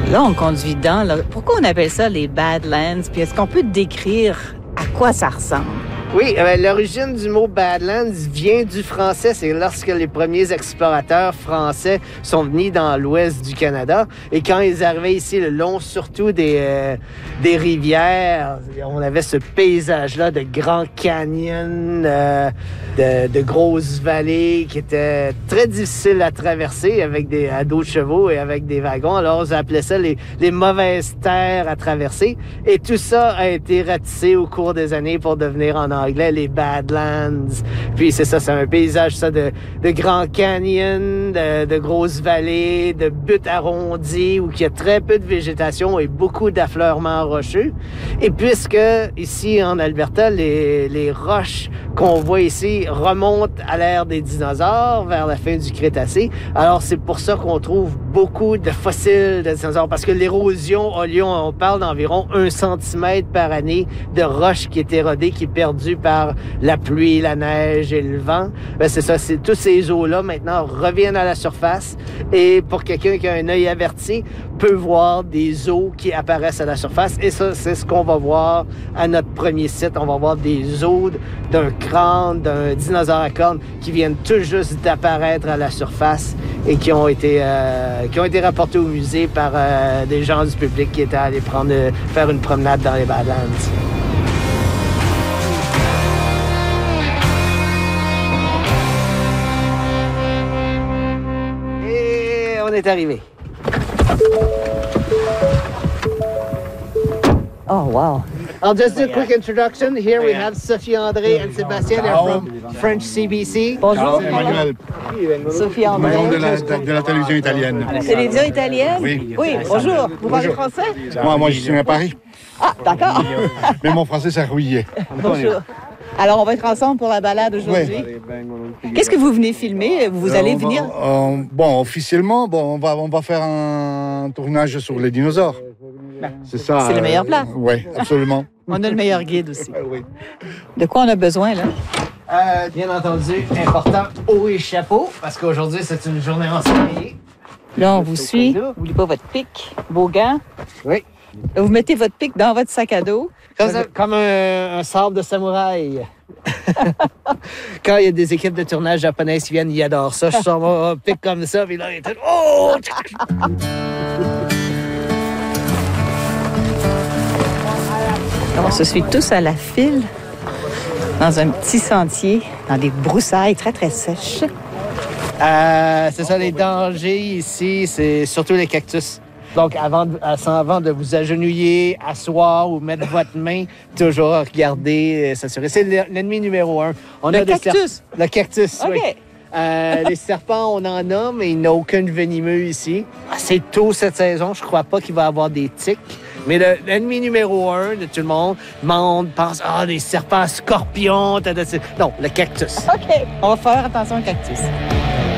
Là, on conduit dans. Là. Pourquoi on appelle ça les Badlands? Puis est-ce qu'on peut décrire à quoi ça ressemble? Oui, l'origine du mot Badlands vient du français. C'est lorsque les premiers explorateurs français sont venus dans l'ouest du Canada. Et quand ils arrivaient ici, le long surtout des rivières, on avait ce paysage-là de grands canyons, de grosses vallées qui étaient très difficiles à traverser à dos de chevaux et avec des wagons. Alors, on appelait ça les mauvaises terres à traverser. Et tout ça a été ratissé au cours des années pour devenir en anglais les Badlands. Puis c'est ça, c'est un paysage ça de grands canyons, de grosses vallées, de buttes arrondies où il y a très peu de végétation et beaucoup d'affleurements rocheux. Et puisque ici en Alberta, les roches qu'on voit ici remontent à l'ère des dinosaures vers la fin du Crétacé, alors c'est pour ça qu'on trouve beaucoup de fossiles de dinosaures parce que l'érosion a lieu, on parle d'environ 1 cm par année de roches qui est érodée, qui est perdue par la pluie, la neige et le vent. Ben c'est ça, c'est tous ces eaux-là maintenant reviennent à la surface et pour quelqu'un qui a un œil averti peut voir des eaux qui apparaissent à la surface et ça, c'est ce qu'on va voir à notre premier site. On va voir des os d'un crâne, d'un dinosaure à cornes qui viennent tout juste d'apparaître à la surface et qui ont été rapportés au musée par des gens du public qui étaient allés faire une promenade dans les Badlands. Et on est arrivé. Oh, wow! I'll just do a quick introduction. Here we have Sophie André and Sébastien. They're from French CBC. Bonjour. Emmanuel, Sophie André. de la télévision italienne. Télévision italienne? Oui. Oui, bonjour. Vous parlez français? Moi, je suis à Paris, Ah, d'accord. mais mon français, c'est rouillé. Bonjour. Alors, on va être ensemble pour la balade aujourd'hui. Qu'est-ce que vous venez filmer? Vous allez venir? Officiellement, on va faire un tournage sur les dinosaures. C'est ça. C'est le meilleur plat. Oui, absolument. On a le meilleur guide aussi. Oui. De quoi on a besoin, là? Bien entendu, important, haut et chapeau, parce qu'aujourd'hui, c'est une journée ensoleillée. Là, on vous suit. N'oubliez pas votre pic, vos gants. Oui. Là, vous mettez votre pic dans votre sac à dos. Comme un sabre de samouraï. Quand il y a des équipes de tournage japonaises qui viennent, ils adorent ça. Je sors mon pic comme ça, puis là, ils étaient... Oh! On se suit tous à la file dans un petit sentier, dans des broussailles très, très sèches. C'est ça, les dangers ici, c'est surtout les cactus. Donc, avant de vous agenouiller, asseoir ou mettre votre main, toujours regarder, s'assurer. C'est l'ennemi numéro 1. Le cactus? Le cactus, OK. oui. Les serpents, on en a, mais il n'y a aucun venimeux ici. C'est tôt cette saison, je crois pas qu'il va y avoir des tiques. Mais l'ennemi numéro 1 de tout le monde pense, des serpents scorpions. Non, le cactus. OK. On va faire attention au cactus.